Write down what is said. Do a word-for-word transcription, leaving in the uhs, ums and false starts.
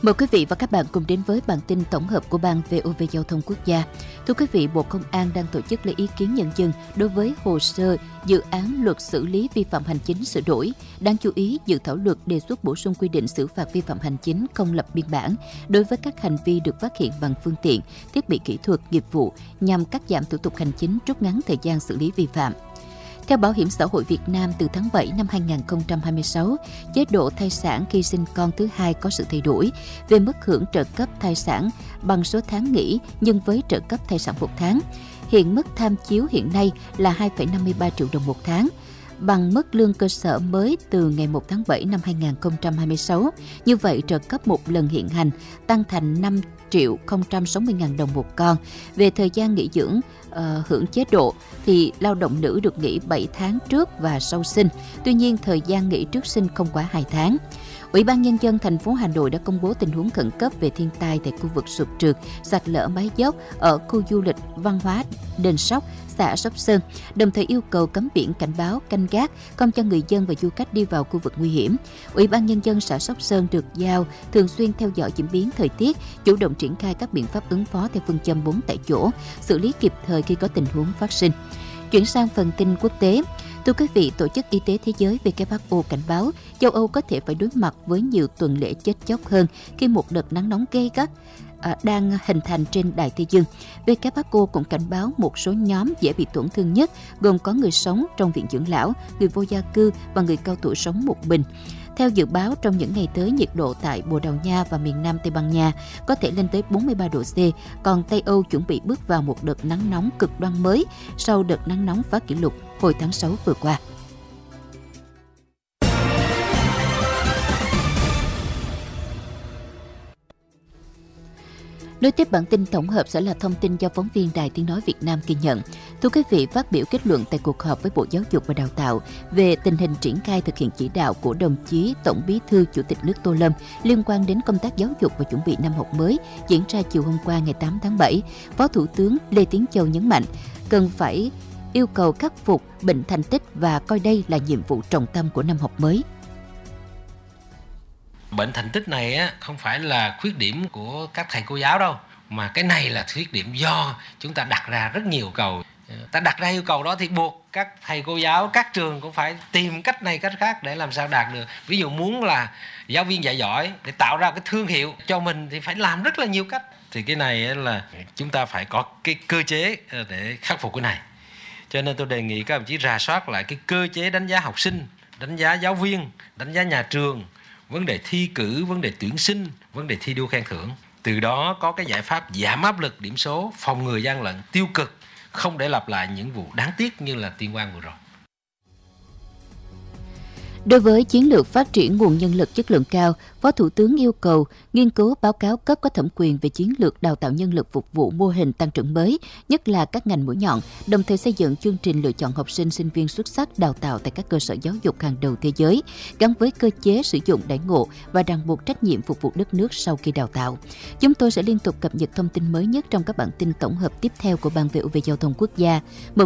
Mời quý vị và các bạn cùng đến với bản tin tổng hợp của Ban vê o vê Giao thông Quốc gia. Thưa quý vị, Bộ Công an đang tổ chức lấy ý kiến nhân dân đối với hồ sơ dự án luật xử lý vi phạm hành chính sửa đổi. Đáng chú ý, dự thảo luật đề xuất bổ sung quy định xử phạt vi phạm hành chính không lập biên bản đối với các hành vi được phát hiện bằng phương tiện, thiết bị kỹ thuật, nghiệp vụ nhằm cắt giảm thủ tục hành chính, rút ngắn thời gian xử lý vi phạm. Theo Bảo hiểm xã hội Việt Nam, từ tháng bảy năm hai nghìn không trăm hai mươi sáu, chế độ thai sản khi sinh con thứ hai có sự thay đổi về mức hưởng trợ cấp thai sản bằng số tháng nghỉ nhân với trợ cấp thai sản một tháng. Hiện mức tham chiếu hiện nay là hai phẩy năm mươi ba triệu đồng một tháng, bằng mức lương cơ sở mới từ ngày một tháng bảy năm hai nghìn không trăm hai mươi sáu. Như vậy, trợ cấp một lần hiện hành tăng thành năm triệu không trăm sáu mươi nghìn đồng một con. Về thời gian nghỉ dưỡng uh, hưởng chế độ thì lao động nữ được nghỉ bảy tháng trước và sau sinh. Tuy nhiên, thời gian nghỉ trước sinh không quá hai tháng. Ủy ban Nhân dân thành phố Hà Nội đã công bố tình huống khẩn cấp về thiên tai tại khu vực sụt trượt, sạt lở mái dốc ở khu du lịch văn hóa Đền Sóc, xã Sóc Sơn, đồng thời yêu cầu cấm biển cảnh báo, canh gác, không cho người dân và du khách đi vào khu vực nguy hiểm. Ủy ban Nhân dân xã Sóc Sơn được giao thường xuyên theo dõi diễn biến thời tiết, chủ động triển khai các biện pháp ứng phó theo phương châm bốn tại chỗ, xử lý kịp thời khi có tình huống phát sinh. Chuyển sang phần tin quốc tế. Thưa quý vị, Tổ chức Y tế Thế giới W H O cảnh báo châu Âu có thể phải đối mặt với nhiều tuần lễ chết chóc hơn khi một đợt nắng nóng gay gắt à, đang hình thành trên Đại Tây Dương. W H O cũng cảnh báo một số nhóm dễ bị tổn thương nhất, gồm có người sống trong viện dưỡng lão, người vô gia cư và người cao tuổi sống một mình. Theo dự báo, trong những ngày tới, nhiệt độ tại Bồ Đào Nha và miền Nam Tây Ban Nha có thể lên tới bốn mươi ba độ C, còn Tây Âu chuẩn bị bước vào một đợt nắng nóng cực đoan mới sau đợt nắng nóng phá kỷ lục hồi tháng sáu vừa qua. Nối tiếp bản tin tổng hợp sẽ là thông tin do phóng viên Đài Tiếng Nói Việt Nam ghi nhận. Thưa quý vị, phát biểu kết luận tại cuộc họp với Bộ Giáo dục và Đào tạo về tình hình triển khai thực hiện chỉ đạo của đồng chí Tổng Bí thư Chủ tịch nước Tô Lâm liên quan đến công tác giáo dục và chuẩn bị năm học mới diễn ra chiều hôm qua ngày tám tháng bảy, Phó Thủ tướng Lê Tiến Châu nhấn mạnh cần phải yêu cầu khắc phục bệnh thành tích và coi đây là nhiệm vụ trọng tâm của năm học mới. Bệnh thành tích này á, không phải là khuyết điểm của các thầy cô giáo đâu, mà cái này là khuyết điểm do chúng ta đặt ra rất nhiều yêu cầu. Ta đặt ra yêu cầu đó thì buộc các thầy cô giáo, các trường cũng phải tìm cách này cách khác để làm sao đạt được. Ví dụ muốn là giáo viên dạy giỏi để tạo ra cái thương hiệu cho mình thì phải làm rất là nhiều cách. Thì cái này là chúng ta phải có cái cơ chế để khắc phục cái này. Cho nên tôi đề nghị các đồng chí rà soát lại cái cơ chế đánh giá học sinh, đánh giá giáo viên, đánh giá nhà trường, vấn đề thi cử, vấn đề tuyển sinh, vấn đề thi đua khen thưởng. Từ đó có cái giải pháp giảm áp lực điểm số, phòng ngừa gian lận, tiêu cực, không để lặp lại những vụ đáng tiếc như là Tuyên Quang vừa rồi. Đối với chiến lược phát triển nguồn nhân lực chất lượng cao, Phó Thủ tướng yêu cầu nghiên cứu báo cáo cấp có thẩm quyền về chiến lược đào tạo nhân lực phục vụ mô hình tăng trưởng mới, nhất là các ngành mũi nhọn, đồng thời xây dựng chương trình lựa chọn học sinh sinh viên xuất sắc đào tạo tại các cơ sở giáo dục hàng đầu thế giới, gắn với cơ chế sử dụng đãi ngộ và ràng buộc trách nhiệm phục vụ đất nước sau khi đào tạo. Chúng tôi sẽ liên tục cập nhật thông tin mới nhất trong các bản tin tổng hợp tiếp theo của Ban vê o vê Giao thông Quốc gia. Mời